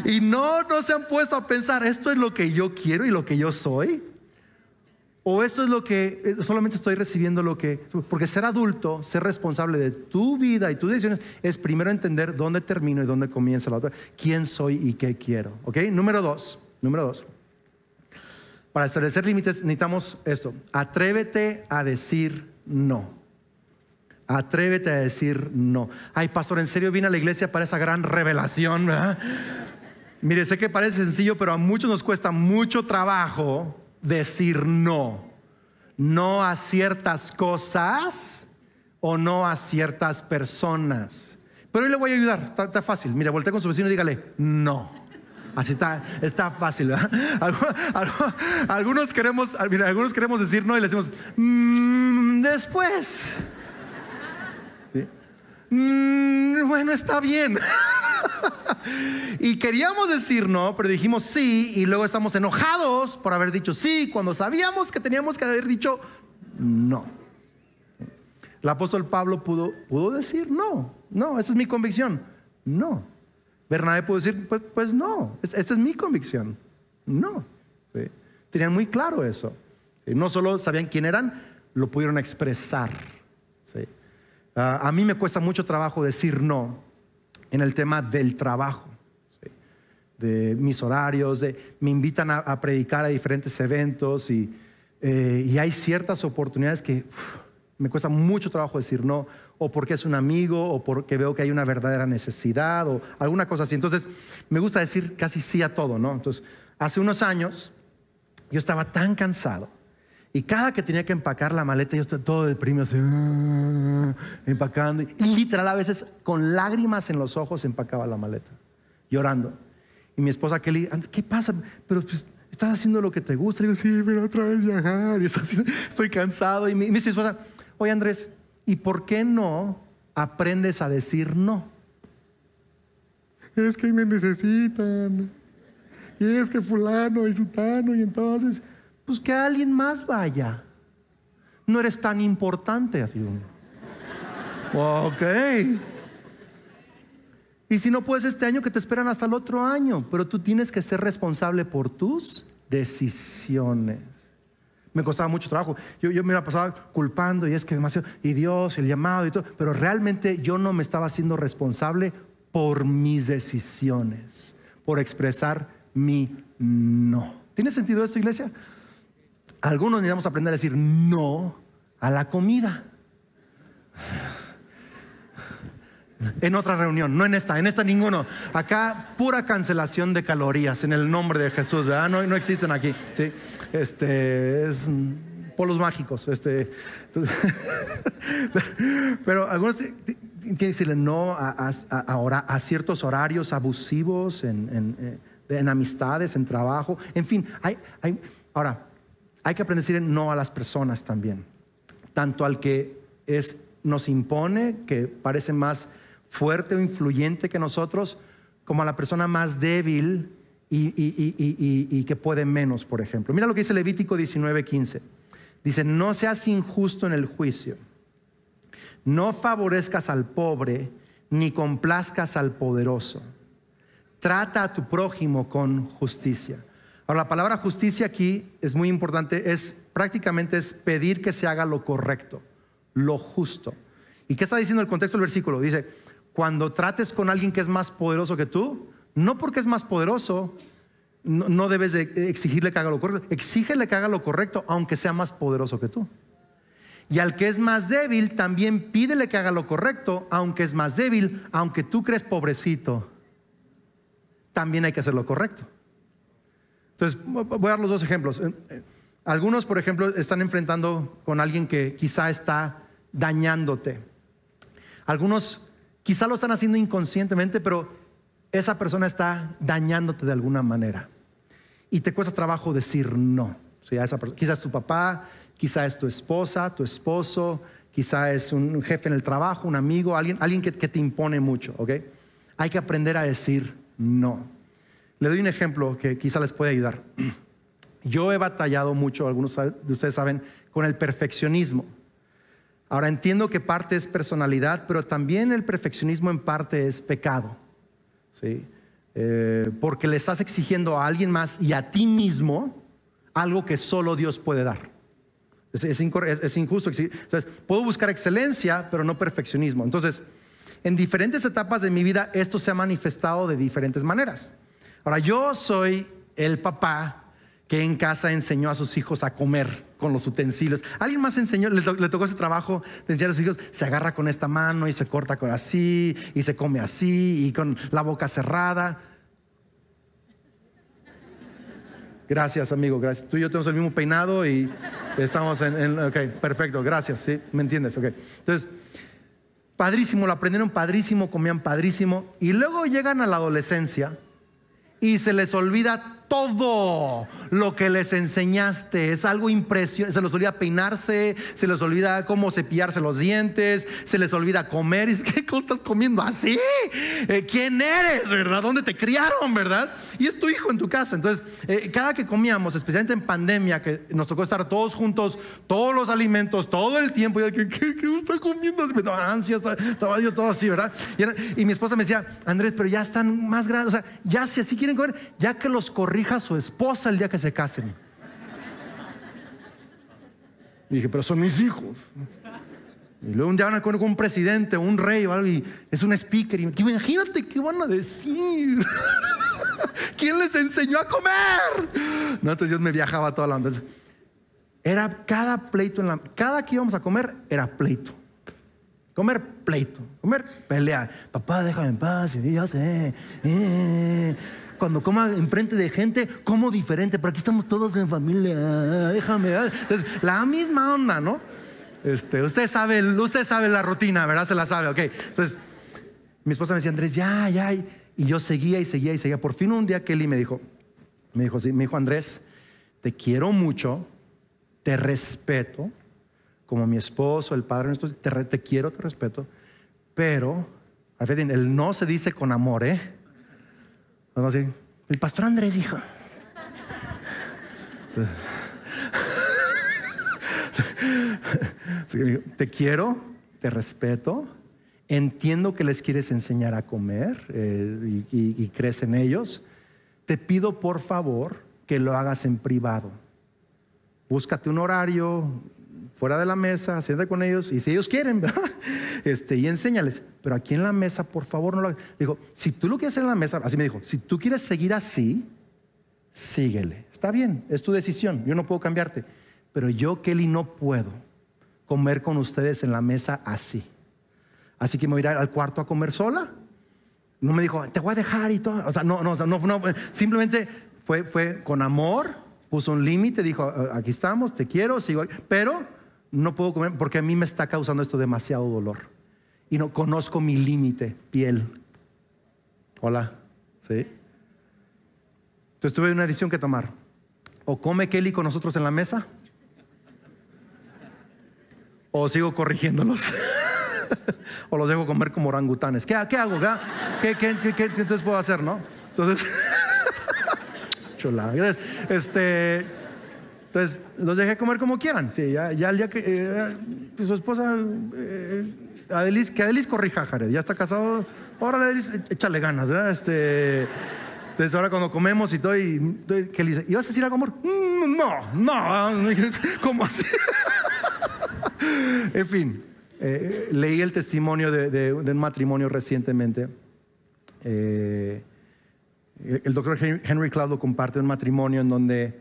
Y no se han puesto a pensar, ¿esto es lo que yo quiero y lo que yo soy? ¿O esto es lo que solamente estoy recibiendo lo que? Porque ser adulto, ser responsable de tu vida y tus decisiones es primero entender dónde termino y dónde comienza la otra. ¿Quién soy y qué quiero? ¿Ok? Número dos. Para establecer límites necesitamos esto. Atrévete a decir no. Atrévete a decir no. Ay, pastor, ¿en serio vine a la iglesia para esa gran revelación? ¿Verdad? Mire, sé que parece sencillo, pero a muchos nos cuesta mucho trabajo decir no. No a ciertas cosas o no a ciertas personas. Pero hoy le voy a ayudar, está fácil. Mire, voltea con su vecino y dígale no. Así está fácil, ¿verdad? Algunos queremos decir no y le decimos después. ¿Sí? Bueno, está bien. Y queríamos decir no, pero dijimos sí, y luego estamos enojados por haber dicho sí cuando sabíamos que teníamos que haber dicho no. El apóstol Pablo pudo decir no, esa es mi convicción, no. Bernabé pudo decir pues no, esta es mi convicción, no. ¿Sí? Tenían muy claro eso. ¿Sí? No solo sabían quién eran, lo pudieron expresar. ¿Sí? A mí me cuesta mucho trabajo decir no en el tema del trabajo, ¿sí? De mis horarios, me invitan a predicar a diferentes eventos y hay ciertas oportunidades que me cuesta mucho trabajo decir no, o porque es un amigo, o porque veo que hay una verdadera necesidad, o alguna cosa así. Entonces me gusta decir casi sí a todo, ¿no? Entonces hace unos años yo estaba tan cansado y cada que tenía que empacar la maleta yo estaba todo deprimido así, empacando y literal a veces con lágrimas en los ojos empacaba la maleta, llorando. Y mi esposa Kelly, ¿qué pasa? Pero pues estás haciendo lo que te gusta. Y digo, sí, pero otra vez viajar y estoy cansado. Y me dice mi esposa, oye Andrés, ¿y por qué no aprendes a decir no? Es que me necesitan, y es que fulano y sutano, y entonces pues que alguien más vaya. No eres tan importante. Así. Ok. Y si no puedes este año, que te esperan hasta el otro año. Pero tú tienes que ser responsable por tus decisiones. Me costaba mucho trabajo. Yo me la pasaba culpando y es que demasiado, y Dios, el llamado y todo. Pero realmente yo no me estaba haciendo responsable por mis decisiones, por expresar mi no. ¿Tiene sentido esto, iglesia? Algunos necesitamos aprender a decir no a la comida. En otra reunión, no en esta ninguno. Acá pura cancelación de calorías en el nombre de Jesús, ¿verdad? No existen aquí, ¿sí? Es polos mágicos. Pero algunos tienen que decirle no a ciertos horarios abusivos en amistades, en trabajo. En fin, ahora hay que aprender a decir no a las personas también. Tanto al que nos impone, que parece más fuerte o influyente que nosotros, como a la persona más débil y que puede menos, por ejemplo. Mira lo que dice Levítico 19:15. Dice, no seas injusto en el juicio, no favorezcas al pobre, ni complazcas al poderoso. Trata a tu prójimo con justicia. Ahora, la palabra justicia aquí es muy importante, prácticamente es pedir que se haga lo correcto, lo justo. ¿Y qué está diciendo el contexto del versículo? Dice, cuando trates con alguien que es más poderoso que tú, no porque es más poderoso, no debes de exigirle que haga lo correcto. Exígele que haga lo correcto, aunque sea más poderoso que tú. Y al que es más débil, también pídele que haga lo correcto, aunque es más débil, aunque tú crees pobrecito, también hay que hacer lo correcto. Entonces, voy a dar los dos ejemplos. Algunos, por ejemplo, están enfrentando con alguien que quizá está dañándote. Algunos quizá lo están haciendo inconscientemente, pero esa persona está dañándote de alguna manera. Y te cuesta trabajo decir no. O sea, quizá es tu papá, quizá es tu esposa, tu esposo, quizá es un jefe en el trabajo, un amigo, alguien que te impone mucho. ¿Okay? Hay que aprender a decir no. Le doy un ejemplo que quizá les puede ayudar. Yo he batallado mucho, algunos de ustedes saben, con el perfeccionismo. Ahora entiendo que parte es personalidad, pero también el perfeccionismo en parte es pecado, ¿sí? porque le estás exigiendo a alguien más y a ti mismo algo que solo Dios puede dar. Es injusto. Entonces, puedo buscar excelencia, pero no perfeccionismo. Entonces, en diferentes etapas de mi vida, esto se ha manifestado de diferentes maneras. Ahora, yo soy el papá que en casa enseñó a sus hijos a comer con los utensilios. ¿Alguien más enseñó? Le tocó ese trabajo de enseñar a sus hijos? Se agarra con esta mano y se corta con así, y se come así, y con la boca cerrada. Gracias, amigo, gracias. Tú y yo tenemos el mismo peinado y estamos ok, perfecto, gracias, ¿sí? ¿Me entiendes? Ok. Entonces, padrísimo, lo aprendieron padrísimo, comían padrísimo. Y luego llegan a la adolescencia y se les olvida todo lo que les enseñaste. Es algo impresionante. Se les olvida peinarse, se les olvida cómo cepillarse los dientes, se les olvida comer. ¿Y qué estás comiendo así? ¿Quién eres, verdad? ¿Dónde te criaron, verdad? Y es tu hijo en tu casa. Entonces, cada que comíamos, especialmente en pandemia, que nos tocó estar todos juntos, todos los alimentos, todo el tiempo, y yo, ¿qué está comiendo? Me daba ansias, estaba yo todo así, ¿verdad? Y mi esposa me decía, Andrés, pero ya están más grandes, o sea, ya si así quieren comer, ya que los corrija su esposa el día que se casen. Y dije, pero son mis hijos. Y luego un día van a comer con un presidente, un rey, ¿vale? Y es un speaker. Y imagínate qué van a decir. ¿Quién les enseñó a comer? No, entonces Dios me viajaba toda la onda. Entonces, era cada pleito, cada que íbamos a comer, era pleito. Comer, pleito. Comer, pelea. Papá, déjame en paz. Ya sé. Cuando coma enfrente de gente, como diferente, pero aquí estamos todos en familia, déjame. Entonces, la misma onda, ¿no? Usted sabe la rutina, ¿verdad? Se la sabe, ok. Entonces, mi esposa me decía, Andrés, ya. Y yo seguía. Por fin un día Kelly me dijo, Andrés, te quiero mucho, te respeto, como mi esposo, el padre nuestro, te quiero, te respeto, pero, el no se dice con amor, Vamos a decir, el pastor Andrés dijo. Te quiero, te respeto, entiendo que les quieres enseñar a comer y crees en ellos. Te pido por favor que lo hagas en privado. Búscate un horario fuera de la mesa, siéntate con ellos y si ellos quieren, ¿verdad? Y enséñales, pero aquí en la mesa por favor no lo hagas. Digo, si tú lo quieres hacer en la mesa, así me dijo, si tú quieres seguir así, síguele, está bien, es tu decisión, yo no puedo cambiarte, pero yo, Kelly, no puedo comer con ustedes en la mesa así que me voy a ir al cuarto a comer sola. No me dijo, te voy a dejar y todo, o sea, no, simplemente fue con amor, puso un límite, dijo, aquí estamos, te quiero, sigo, pero no puedo comer porque a mí me está causando esto demasiado dolor y no conozco mi límite, piel. Hola, ¿sí? Entonces tuve una decisión que tomar. O come Kelly con nosotros en la mesa, o sigo corrigiéndolos. O los dejo comer como orangutanes. ¿Qué hago? ¿Qué entonces puedo hacer, no? Entonces, chulada. Entonces los dejé comer como quieran. Sí, ya el día que su esposa, que Adelis corrija, Jared. Ya está casado. Ahora Adelis, échale ganas, ¿verdad? Entonces ahora cuando comemos y todo, ¿qué le dice? ¿Y vas a decir algo, amor? No. ¿Cómo así? En fin, leí el testimonio de un matrimonio recientemente. El doctor Henry Cloud lo comparte, un matrimonio en donde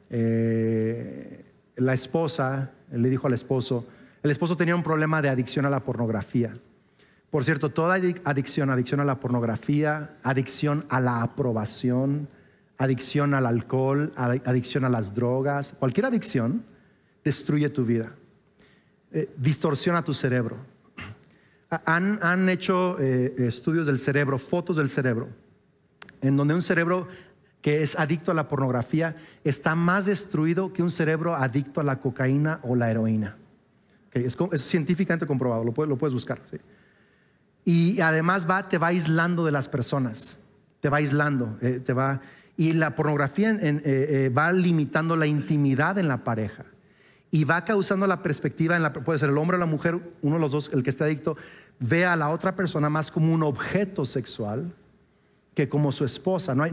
la esposa le dijo al esposo, el esposo tenía un problema de adicción a la pornografía. Por cierto, toda adicción a la pornografía, adicción a la aprobación, adicción al alcohol, adicción a las drogas, cualquier adicción destruye tu vida, distorsiona tu cerebro. Han hecho estudios del cerebro, fotos del cerebro, en donde un cerebro que es adicto a la pornografía está más destruido que un cerebro adicto a la cocaína o la heroína. Okay, es científicamente comprobado, lo puedes buscar, ¿sí? Y además te va aislando de las personas, te va aislando, y la pornografía va limitando la intimidad en la pareja y va causando la perspectiva, puede ser el hombre o la mujer, uno de los dos, el que está adicto, ve a la otra persona más como un objeto sexual que como su esposa. No hay,